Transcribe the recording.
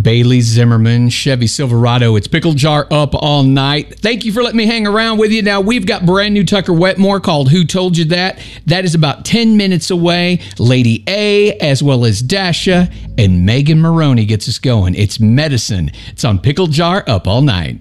Bailey Zimmerman, Chevy Silverado. It's Pickle Jar Up All Night. Thank you for letting me hang around with you. Now, we've got brand new Tucker Wetmore called Who Told You That? That is about 10 minutes away. Lady A, as well as Dasha, and Megan Maroney gets us going. It's Medicine. It's on Pickle Jar Up All Night.